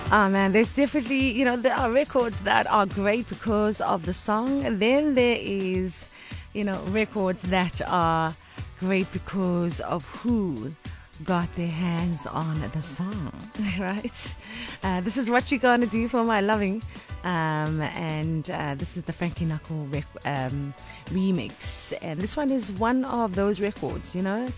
Oh man, there's definitely, there are records that are great because of the song. And then there is, records that are great because of who got their hands on the song, right? This is What You Gonna Do for My Loving. And this is the Frankie Knuckle remix. And this one is one of those records,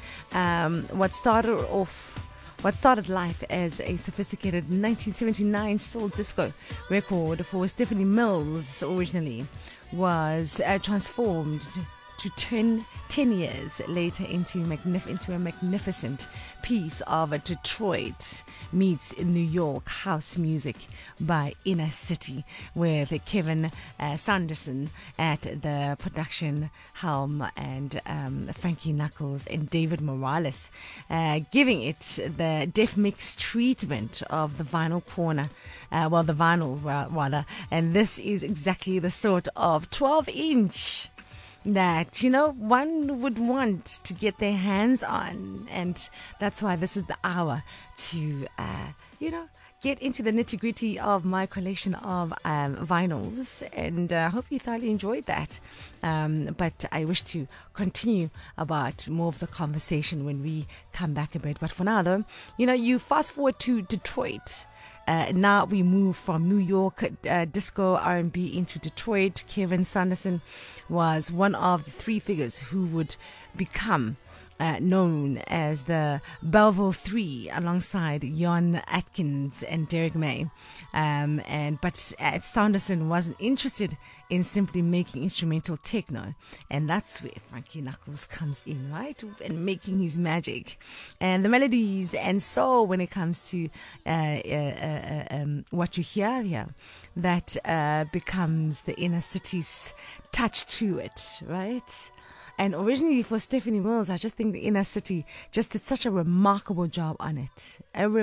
what started life as a sophisticated 1979 soul disco record for Stephanie Mills originally was transformed to 10 years later into a magnificent piece of Detroit meets New York house music by Inner City, with Kevin Sanderson at the production helm and Frankie Knuckles and David Morales giving it the Def Mix treatment of the vinyl corner, the vinyl rather, and this is exactly the sort of 12-inch that one would want to get their hands on, and that's why this is the hour to get into the nitty-gritty of my collection of vinyls, and I hope you thoroughly enjoyed that, but I wish to continue about more of the conversation when we come back a bit. But for now though, you fast forward to Detroit. Now we move from New York disco R&B into Detroit. Kevin Sanderson was one of the three figures who would become known as the Belleville Three, alongside Jon Atkins and Derek May. But Sanderson wasn't interested in simply making instrumental techno, and that's where Frankie Knuckles comes in, right? And making his magic, and the melodies and soul when it comes to what you hear here, that becomes the Inner City's touch to it, right? And originally for Stephanie Mills, I just think the Inner City just did such a remarkable job on it.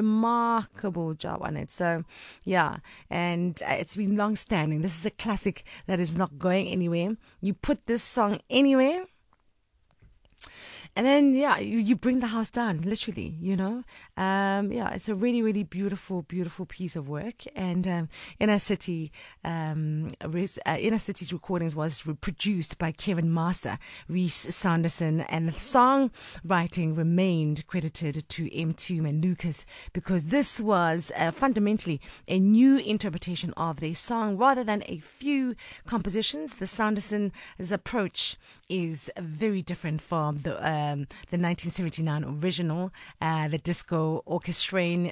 So, yeah, and it's been long-standing. This is a classic that is not going anywhere. You put this song anywhere, and then, you bring the house down, literally, it's a really, really beautiful, beautiful piece of work. And Inner City's recordings was produced by Kevin Master, Reese Sanderson, and the songwriting remained credited to M. Toom and Lucas, because this was fundamentally a new interpretation of their song rather than a few compositions. The Sanderson's approach is very different from the 1979 original, the disco orchestration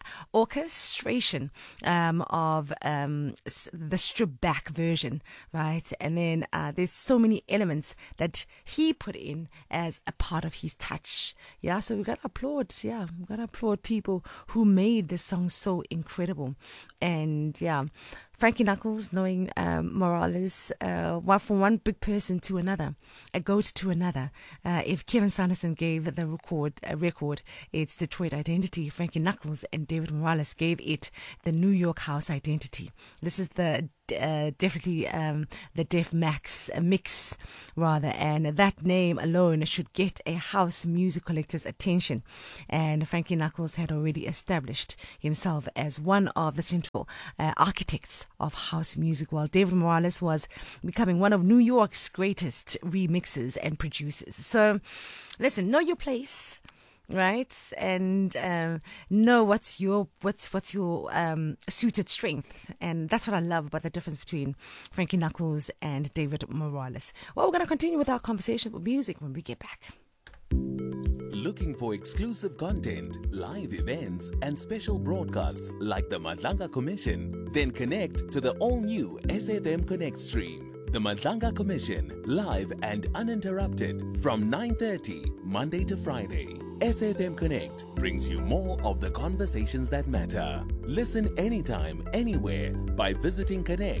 of the stripped back version, right? And then there's so many elements that he put in as a part of his touch. Yeah, so we got to applaud people who made this song so incredible. And Frankie Knuckles, knowing Morales, from one big person to another, a goat to another. If Kevin Sanderson gave the record its Detroit identity, Frankie Knuckles and David Morales gave it the New York house identity. This is definitely the Def Max mix, rather, and that name alone should get a house music collector's attention. And Frankie Knuckles had already established himself as one of the central architects of house music, while David Morales was becoming one of New York's greatest remixers and producers. So listen, know your place, right? And know what's your suited strength. And that's what I love about the difference between Frankie Knuckles and David Morales. Well, we're going to continue with our conversation with music when we get back. Looking for exclusive content, live events, and special broadcasts like the Madlanga Commission? Then connect to the all-new SFM Connect stream. The Madlanga Commission, live and uninterrupted from 9:30 Monday to Friday. SFM Connect brings you more of the conversations that matter. Listen anytime, anywhere by visiting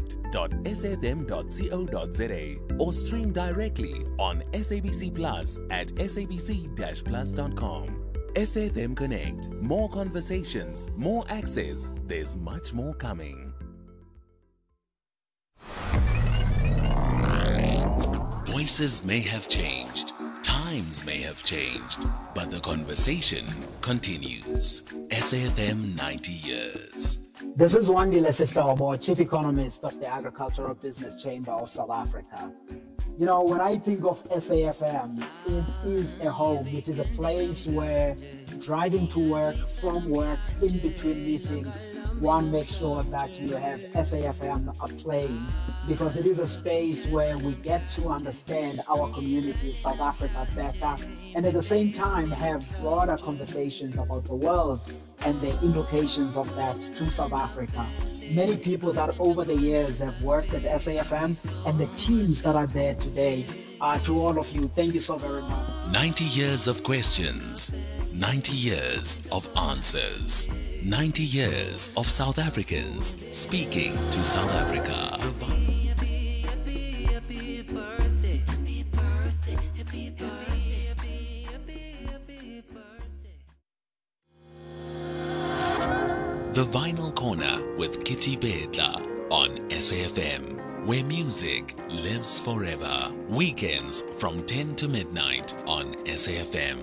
connect.sfm.co.za or stream directly on SABC Plus at sabc-plus.com. SFM Connect. More conversations, more access. There's much more coming. Voices may have changed. Times may have changed, but the conversation continues. SAFM 90 years. This is Wandile Sihlobo, Chief Economist of the Agricultural Business Chamber of South Africa. You know, when I think of SAFM, it is a home. It is a place where driving to work, from work, in between meetings, one makes sure that you have SAFM playing, because it is a space where we get to understand our community, South Africa, better, and at the same time have broader conversations about the world and the implications of that to South Africa. Many people that over the years have worked at SAFM and the teams that are there today, to all of you, thank you so very much. 90 years of questions, 90 years of answers, 90 years of South Africans speaking to South Africa. The Vinyl Corner with Kitty Bedla on SAFM, where music lives forever. Weekends from 10 to midnight on SAFM.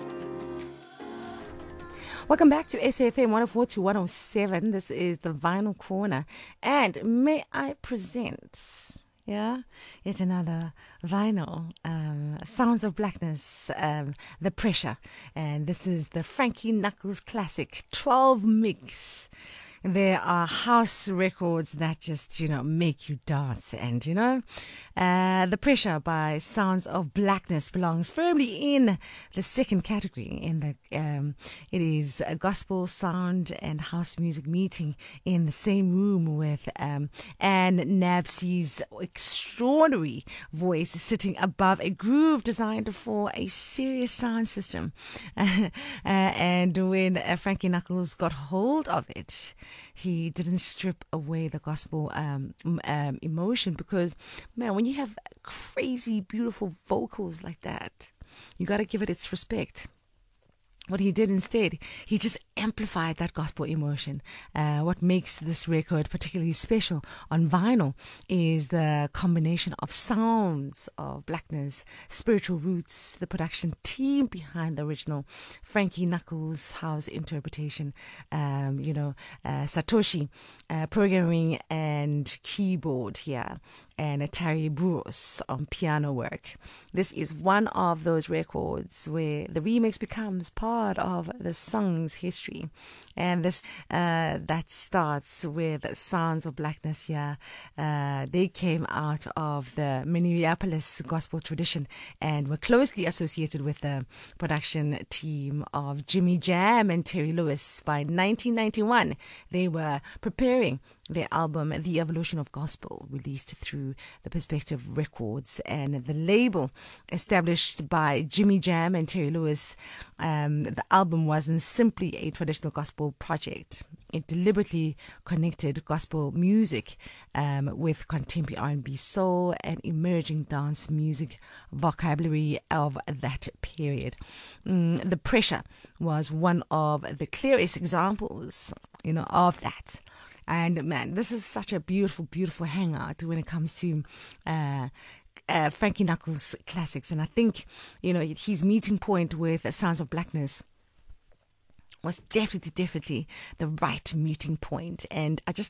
Welcome back to SAFM 104 to 107. This is the Vinyl Corner. And may I present, yet another vinyl, Sounds of Blackness, The Pressure. And this is the Frankie Knuckles Classic 12 mix. There are house records that just, make you dance. And, The Pressure by Sounds of Blackness belongs firmly in the second category. It is a gospel sound and house music meeting in the same room with Anne Nabsey's extraordinary voice sitting above a groove designed for a serious sound system. And when Frankie Knuckles got hold of it, he didn't strip away the gospel emotion, because, man, when you have crazy, beautiful vocals like that, you got to give it its respect. What he did instead, he just amplified that gospel emotion. What makes this record particularly special on vinyl is the combination of sounds of blackness, spiritual roots, the production team behind the original Frankie Knuckles house interpretation, Satoshi programming and keyboard here, and Atari Burros on piano work. This is one of those records where the remix becomes part of the song's history. And this that starts with Sounds of Blackness here. They came out of the Minneapolis gospel tradition and were closely associated with the production team of Jimmy Jam and Terry Lewis. By 1991, they were preparing their album, The Evolution of Gospel, released through the Perspective Records, and the label established by Jimmy Jam and Terry Lewis. The album wasn't simply a traditional gospel project. It deliberately connected gospel music with contemporary R&B, soul, and emerging dance music vocabulary of that period. The Pressure was one of the clearest examples, of that. And man, this is such a beautiful, beautiful hangout when it comes to Frankie Knuckles classics. And I think, his meeting point with Sounds of Blackness was definitely the right meeting point. And I just